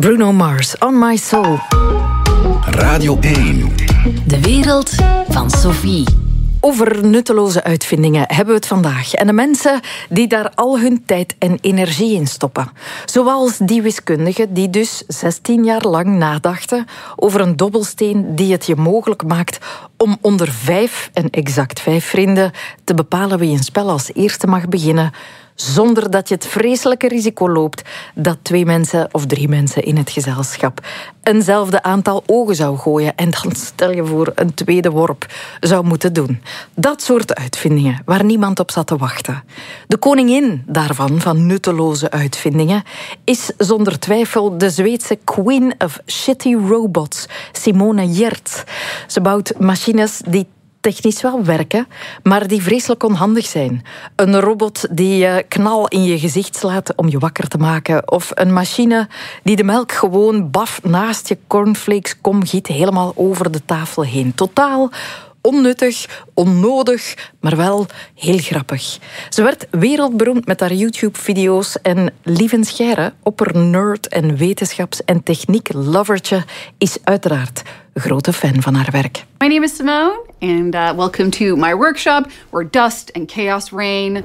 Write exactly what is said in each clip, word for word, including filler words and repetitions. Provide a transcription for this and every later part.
Bruno Mars, On My Soul. Radio één. De wereld van Sophie. Over nutteloze uitvindingen hebben we het vandaag. En de mensen die daar al hun tijd en energie in stoppen. Zoals die wiskundigen die dus zestien jaar lang nadachten over een dobbelsteen die het je mogelijk maakt om onder vijf, en exact vijf vrienden, te bepalen wie een spel als eerste mag beginnen, zonder dat je het vreselijke risico loopt dat twee mensen of drie mensen in het gezelschap eenzelfde aantal ogen zou gooien en dan, stel je voor, een tweede worp zou moeten doen. Dat soort uitvindingen waar niemand op zat te wachten. De koningin daarvan, van nutteloze uitvindingen, is zonder twijfel de Zweedse Queen of Shitty Robots, Simone Giertz. Ze bouwt machines die technisch wel werken, maar die vreselijk onhandig zijn. Een robot die je knal in je gezicht slaat om je wakker te maken. Of een machine die de melk gewoon baf naast je cornflakes kom giet, helemaal over de tafel heen. Totaal onnuttig, onnodig, maar wel heel grappig. Ze werd wereldberoemd met haar YouTube-video's en Lieven Scheire, opper-nerd en wetenschaps- en techniek-lovertje, is uiteraard een grote fan van haar werk. My name is Simone, and uh, welcome to my workshop where dust and chaos reign.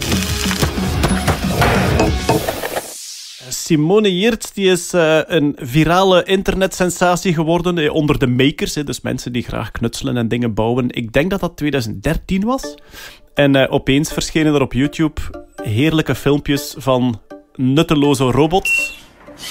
Simone Giertz die is uh, een virale internetsensatie geworden eh, onder de makers, eh, dus mensen die graag knutselen en dingen bouwen. Ik denk dat dat twintig dertien was. En uh, opeens verschenen er op YouTube heerlijke filmpjes van nutteloze robots.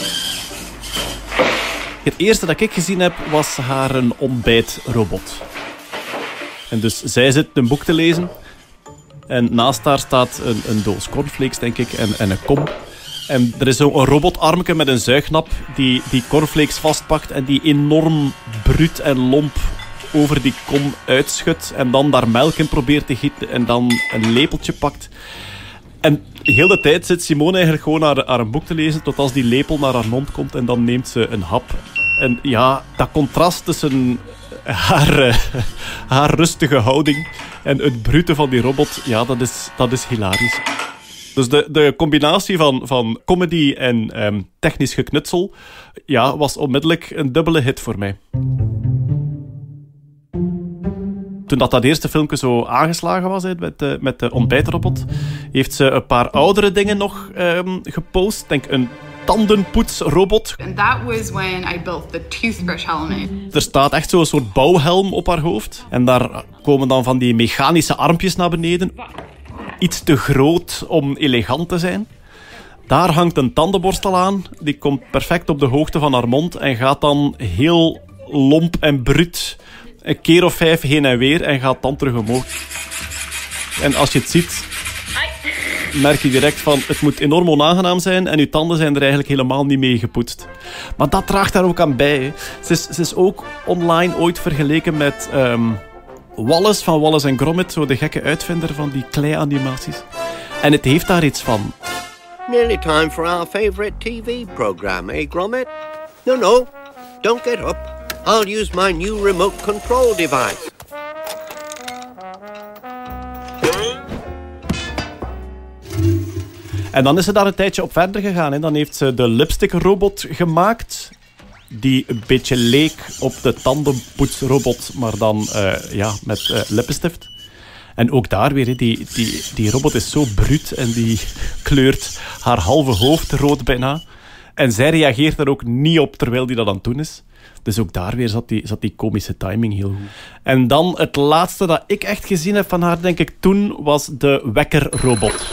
Het eerste dat ik gezien heb was haar een ontbijtrobot. En dus zij zit een boek te lezen en naast haar staat een, een doos cornflakes, denk ik, en, en een kom. En er is zo'n robotarmke met een zuignap die die cornflakes vastpakt en die enorm bruut en lomp over die kom uitschudt en dan daar melk in probeert te gieten en dan een lepeltje pakt. En de hele tijd zit Simone eigenlijk gewoon haar, haar een boek te lezen tot als die lepel naar haar mond komt en dan neemt ze een hap. En ja, dat contrast tussen haar, uh, haar rustige houding en het brute van die robot, ja, dat is, dat is hilarisch. Dus de, de combinatie van, van comedy en um, technisch geknutsel, ja, was onmiddellijk een dubbele hit voor mij. Toen dat, dat eerste filmpje zo aangeslagen was, he, met, de, met de ontbijtrobot, heeft ze een paar oudere dingen nog um, gepost. Denk een tandenpoetsrobot. And that was when I built the toothbrush helmet. Er staat echt zo'n soort bouwhelm op haar hoofd. En daar komen dan van die mechanische armpjes naar beneden. Iets te groot om elegant te zijn. Daar hangt een tandenborstel aan. Die komt perfect op de hoogte van haar mond en gaat dan heel lomp en bruut een keer of vijf heen en weer en gaat dan terug omhoog. En als je het ziet, merk je direct van het moet enorm onaangenaam zijn en je tanden zijn er eigenlijk helemaal niet mee gepoetst. Maar dat draagt daar ook aan bij. Hè. Ze, is, ze is ook online ooit vergeleken met Um, Wallace van Wallace en Gromit, zo de gekke uitvinder van die klei-animaties. En het heeft daar iets van. Nearly time for our favorite T V-program, eh, Gromit? No, no, don't get up. I'll use my new remote control device. En dan is ze daar een tijdje op verder gegaan. Hè. Dan heeft ze de lipstick-robot gemaakt, die een beetje leek op de tandenpoetsrobot, maar dan uh, ja, met uh, lippenstift. En ook daar weer, he, die, die, die robot is zo bruut en die kleurt haar halve hoofd rood bijna. En zij reageert er ook niet op terwijl die dat aan het doen is. Dus ook daar weer zat die, zat die komische timing heel goed. En dan het laatste dat ik echt gezien heb van haar, denk ik toen, was de wekkerrobot.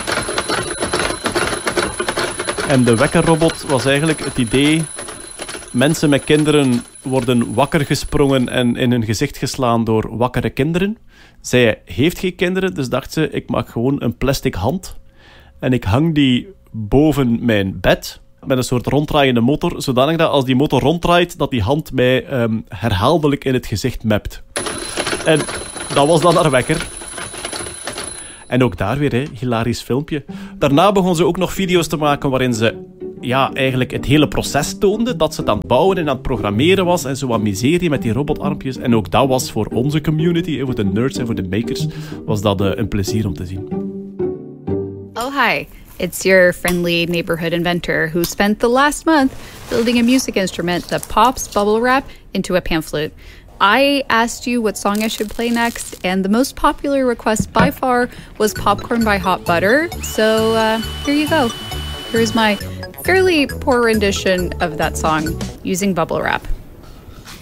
En de wekkerrobot was eigenlijk het idee: mensen met kinderen worden wakker gesprongen en in hun gezicht geslaan door wakkere kinderen. Zij heeft geen kinderen, dus dacht ze, ik maak gewoon een plastic hand en ik hang die boven mijn bed met een soort ronddraaiende motor, zodanig dat als die motor ronddraait, dat die hand mij um, herhaaldelijk in het gezicht mept. En dat was dan haar wekker. En ook daar weer, hè, hilarisch filmpje. Daarna begon ze ook nog video's te maken waarin ze ja, eigenlijk het hele proces toonde, dat ze het aan het bouwen en aan het programmeren was en zo wat miserie met die robotarmpjes. En ook dat was voor onze community, voor de nerds en voor de makers, was dat uh, een plezier om te zien. Oh, hi. It's your friendly neighborhood inventor who spent the last month building a music instrument that pops bubble wrap into a pan flute. I asked you what song I should play next, and the most popular request by far was Popcorn by Hot Butter. So uh, here you go. Here's my fairly poor rendition of that song using bubble wrap.